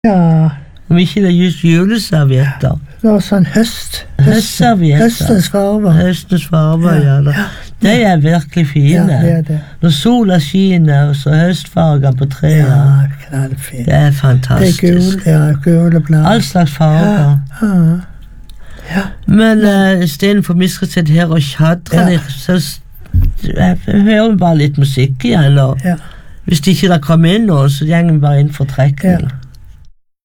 Ja. Om ikke det er just juleservietter. Det var sånn Høstservietter. Høstens farver. Høstens farver, ja. De er virkelig fine. Ja, det er det. Når sola skiner, og så høstfarger på treet. Ja, knallfint. Det er fantastisk. Det er gul, ja, gule blad. All slags farger. Ja. Men istedenfor vi skal sitte her og tjadre litt, så hører vi bare litt musikk igjen. Og hvis ikke det kommer inn noen, så gjenger vi bare inn for trekning. Ja.